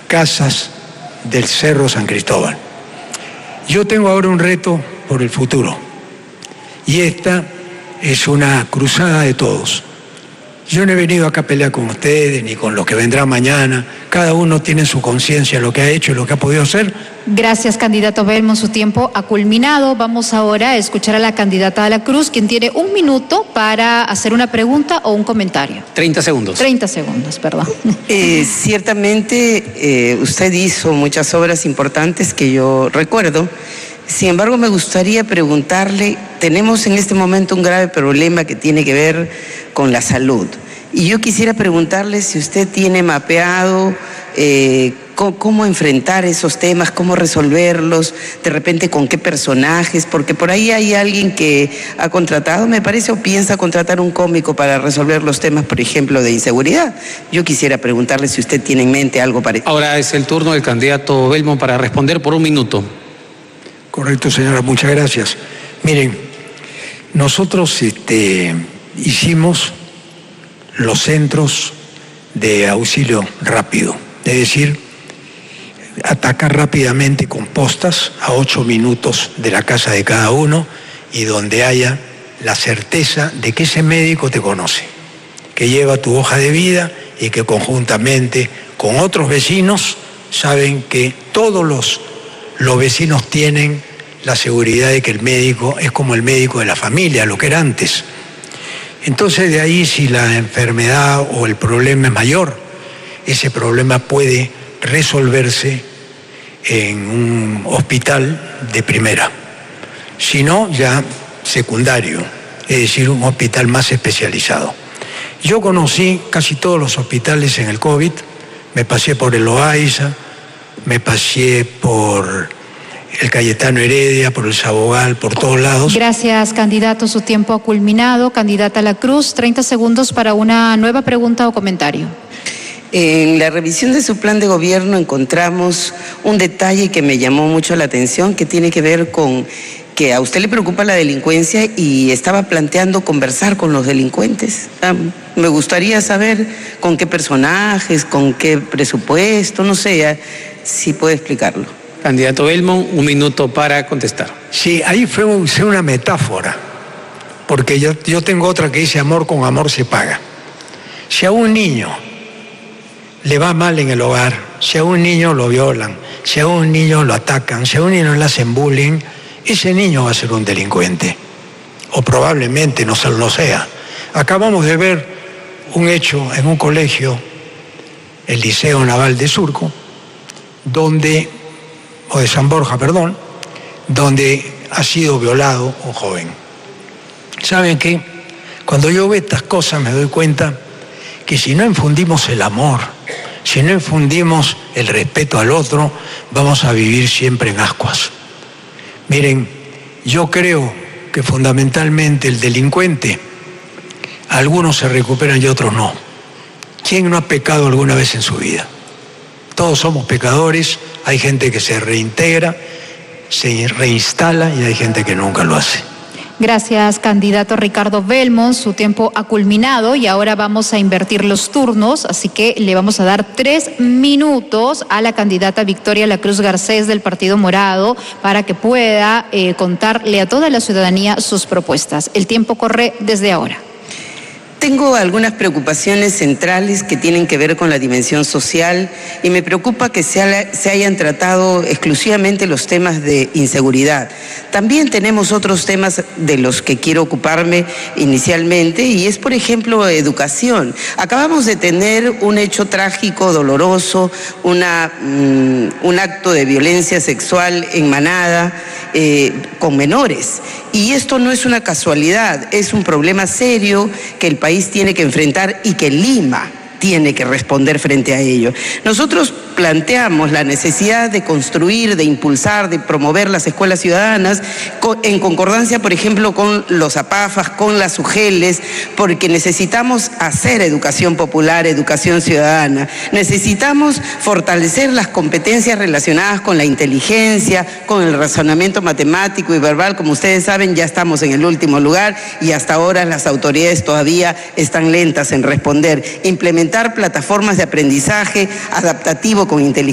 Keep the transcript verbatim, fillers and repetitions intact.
casas del Cerro San Cristóbal. Yo tengo ahora un reto por el futuro, y esta es una cruzada de todos. Yo no he venido acá a pelear con ustedes ni con los que vendrán mañana. Cada uno tiene su conciencia, lo que ha hecho y lo que ha podido hacer. Gracias, candidato Belmont. Su tiempo ha culminado. Vamos ahora a escuchar a la candidata de la Cruz, quien tiene un minuto para hacer una pregunta o un comentario. treinta segundos. treinta segundos, perdón. Eh, ciertamente eh, usted hizo muchas obras importantes que yo recuerdo. Sin embargo, me gustaría preguntarle, tenemos en este momento un grave problema que tiene que ver con la salud. Y yo quisiera preguntarle si usted tiene mapeado eh, cómo, cómo enfrentar esos temas, cómo resolverlos, de repente con qué personajes, porque por ahí hay alguien que ha contratado, me parece, o piensa contratar un cómico para resolver los temas, por ejemplo, de inseguridad. Yo quisiera preguntarle si usted tiene en mente algo parecido. Ahora es el turno del candidato Belmont para responder por un minuto. Correcto, señora, muchas gracias. Miren, nosotros este, hicimos los centros de auxilio rápido, es decir, atacar rápidamente con postas a ocho minutos de la casa de cada uno y donde haya la certeza de que ese médico te conoce, que lleva tu hoja de vida y que conjuntamente con otros vecinos saben que todos los los vecinos tienen la seguridad de que el médico es como el médico de la familia, lo que era antes. Entonces, de ahí, si la enfermedad o el problema es mayor, ese problema puede resolverse en un hospital de primera. Si no, ya secundario, es decir, un hospital más especializado. Yo conocí casi todos los hospitales en el COVID, me pasé por el Loaiza, me pasé por el Cayetano Heredia, por el Sabogal, por todos lados. Gracias, candidato. Su tiempo ha culminado. Candidata a la Cruz, treinta segundos para una nueva pregunta o comentario. En la revisión de su plan de gobierno encontramos un detalle que me llamó mucho la atención, que tiene que ver con que a usted le preocupa la delincuencia y estaba planteando conversar con los delincuentes. Ah, me gustaría saber con qué personajes, con qué presupuesto, no sé, si puede explicarlo. Candidato Belmont, un minuto para contestar. Sí, ahí fue una metáfora, porque yo, yo tengo otra que dice amor con amor se paga. Si a un niño le va mal en el hogar, si a un niño lo violan, si a un niño lo atacan, si a un niño le hacen bullying, ese niño va a ser un delincuente, o probablemente no lo sea. Acabamos de ver un hecho en un colegio, el Liceo Naval de Surco, donde, o de San Borja, perdón, donde ha sido violado un joven. ¿Saben qué? Cuando yo veo estas cosas me doy cuenta que si no infundimos el amor, si no infundimos el respeto al otro, vamos a vivir siempre en ascuas. Miren, yo creo que fundamentalmente el delincuente, algunos se recuperan y otros no. ¿Quién no ha pecado alguna vez en su vida? Todos somos pecadores, hay gente que se reintegra, se reinstala y hay gente que nunca lo hace. Gracias, candidato Ricardo Belmont. Su tiempo ha culminado y ahora vamos a invertir los turnos, así que le vamos a dar tres minutos a la candidata Victoria La Cruz Garcés del Partido Morado para que pueda eh, contarle a toda la ciudadanía sus propuestas. El tiempo corre desde ahora. Tengo algunas preocupaciones centrales que tienen que ver con la dimensión social y me preocupa que se, ha, se hayan tratado exclusivamente los temas de inseguridad. También tenemos otros temas de los que quiero ocuparme inicialmente y es, por ejemplo, educación. Acabamos de tener un hecho trágico, doloroso, una, um, un acto de violencia sexual en Manada eh, con menores. Y esto no es una casualidad, es un problema serio que el país tiene que enfrentar y que Lima tiene que responder frente a ello. Nosotros planteamos la necesidad de construir, de impulsar, de promover las escuelas ciudadanas en concordancia, por ejemplo, con los APAFAS, con las UGELES, porque necesitamos hacer educación popular, educación ciudadana. Necesitamos fortalecer las competencias relacionadas con la inteligencia, con el razonamiento matemático y verbal. Como ustedes saben, ya estamos en el último lugar y hasta ahora las autoridades todavía están lentas en responder. Implementar plataformas de aprendizaje adaptativo con inteligencia